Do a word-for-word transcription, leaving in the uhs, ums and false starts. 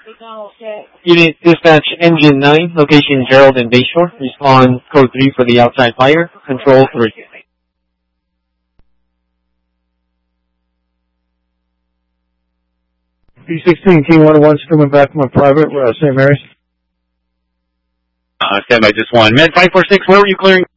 Unit dispatch engine nine, location Gerald and Bayshore. Respond code three for the outside fire. Control three. P sixteen, King one oh one, coming back from a private, uh, Saint Mary's. Uh, stand by just one. Med five four six, where were you clearing?